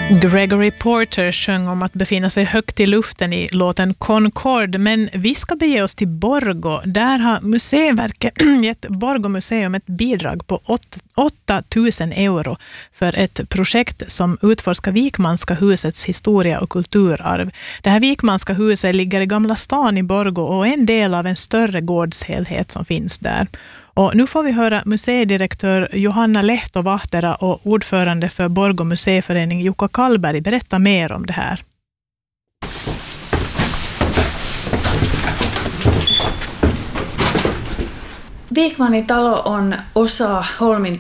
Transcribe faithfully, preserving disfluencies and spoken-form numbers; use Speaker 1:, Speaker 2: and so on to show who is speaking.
Speaker 1: Gregory Porter sjöng om att befinna sig högt i luften i låten Concorde, men vi ska bege oss till Borgå. Där har Museiverket gett Borgå museum ett bidrag på åtta tusen euro för ett projekt som utforskar Vikmanska husets historia och kulturarv. Det här Vikmanska huset ligger i Gamla stan i Borgå och är en del av en större gårdshelhet som finns där. Och nu får vi höra museidirektör Johanna Lehtovahtera och ordförande för Borgå museiförening Jukka Kallberg berätta mer om det här.
Speaker 2: Vikmanin talo on osa Holmin